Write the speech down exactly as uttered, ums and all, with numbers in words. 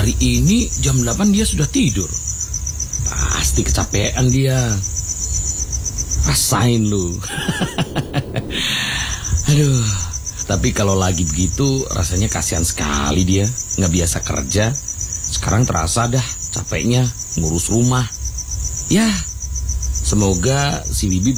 hari ini jam delapan dia sudah tidur. Pasti kecapean dia. Rasain lu. Aduh, tapi kalau lagi begitu rasanya kasihan sekali dia. Nggak biasa kerja. Sekarang terasa dah capeknya ngurus rumah. Ya, semoga si Bibi